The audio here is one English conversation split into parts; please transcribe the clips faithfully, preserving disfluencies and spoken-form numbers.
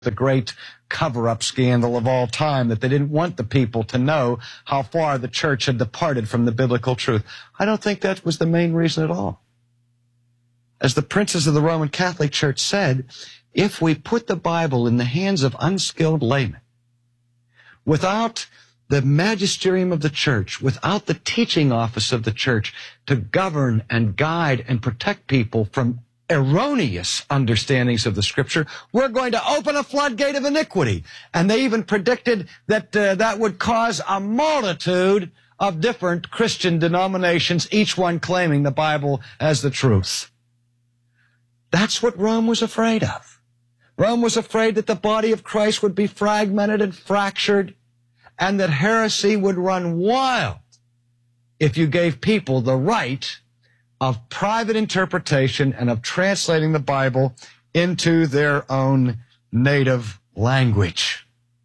the great cover-up scandal of all time, that they didn't want the people to know how far the church had departed from the biblical truth. I don't think that was the main reason at all. As the princes of the Roman Catholic Church said, if we put the Bible in the hands of unskilled laymen, without the magisterium of the church, without the teaching office of the church to govern and guide and protect people from erroneous understandings of the Scripture, we're going to open a floodgate of iniquity. And they even predicted that uh, that would cause a multitude of different Christian denominations, each one claiming the Bible as the truth. That's what Rome was afraid of. Rome was afraid that the body of Christ would be fragmented and fractured, and that heresy would run wild if you gave people the right of private interpretation and of translating the Bible into their own native language.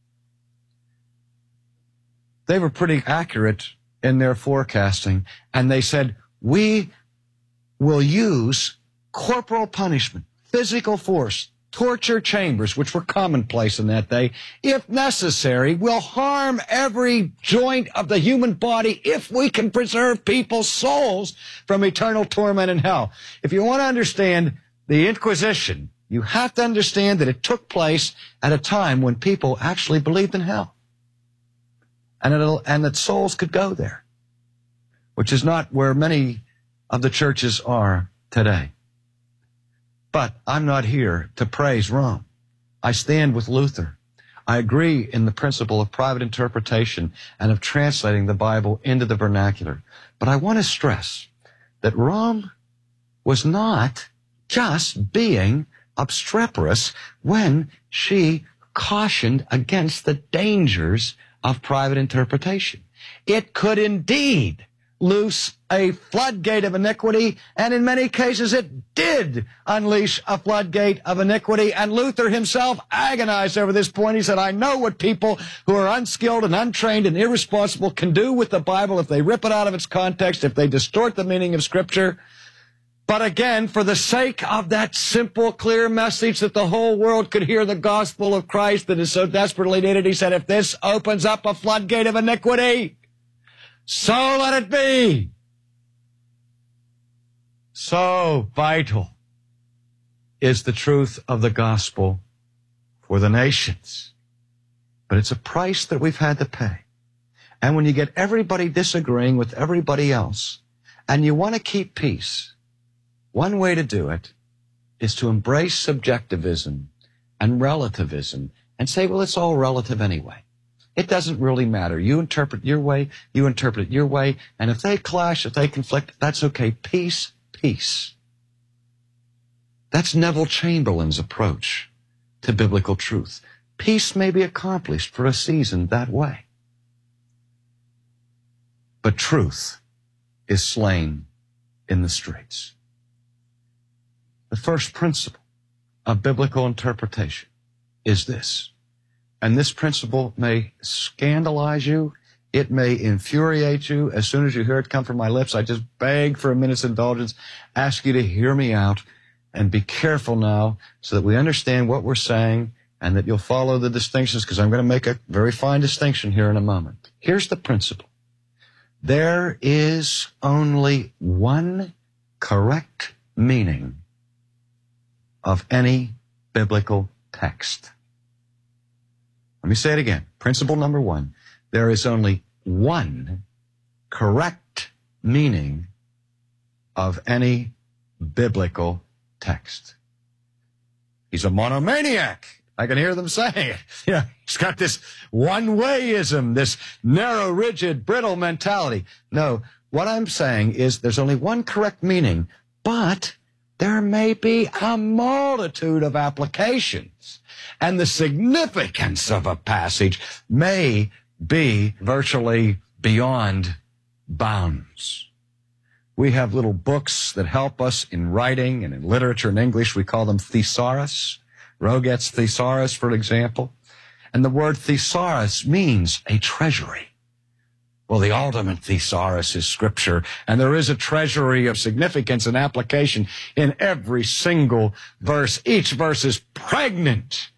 They were pretty accurate in their forecasting, and they said, we will use corporal punishment, physical force, torture chambers, which were commonplace in that day, if necessary, will harm every joint of the human body if we can preserve people's souls from eternal torment in hell. If you want to understand the Inquisition, you have to understand that it took place at a time when people actually believed in hell, and, it'll, and that souls could go there, which is not where many of the churches are today. But I'm not here to praise Rome. I stand with Luther. I agree in the principle of private interpretation and of translating the Bible into the vernacular. But I want to stress that Rome was not just being obstreperous when she cautioned against the dangers of private interpretation. It could indeed loose a floodgate of iniquity, and in many cases it did unleash a floodgate of iniquity, and Luther himself agonized over this point. He said, I know what people who are unskilled and untrained and irresponsible can do with the Bible if they rip it out of its context, if they distort the meaning of Scripture. But again, for the sake of that simple, clear message that the whole world could hear the gospel of Christ that is so desperately needed, he said, if this opens up a floodgate of iniquity, so let it be. So vital is the truth of the gospel for the nations. But it's a price that we've had to pay. And when you get everybody disagreeing with everybody else, and you want to keep peace, one way to do it is to embrace subjectivism and relativism and say, well, it's all relative anyway. It doesn't really matter. You interpret your way, you interpret it your way, and if they clash, if they conflict, that's okay. Peace, peace. That's Neville Chamberlain's approach to biblical truth. Peace may be accomplished for a season that way. But truth is slain in the streets. The first principle of biblical interpretation is this. And this principle may scandalize you. It may infuriate you. As soon as you hear it come from my lips, I just beg for a minute's indulgence, ask you to hear me out and be careful now so that we understand what we're saying and that you'll follow the distinctions, because I'm going to make a very fine distinction here in a moment. Here's the principle. There is only one correct meaning of any biblical text. Let me say it again. Principle number one. There is only one correct meaning of any biblical text. He's a monomaniac. I can hear them saying it. Yeah, he's got this one-wayism, this narrow, rigid, brittle mentality. No, what I'm saying is there's only one correct meaning, but there may be a multitude of applications. And the significance of a passage may be virtually beyond bounds. We have little books that help us in writing and in literature in English. We call them thesaurus. Roget's Thesaurus, for example. And the word thesaurus means a treasury. Well, the ultimate thesaurus is Scripture, and there is a treasury of significance and application in every single verse. Each verse is pregnant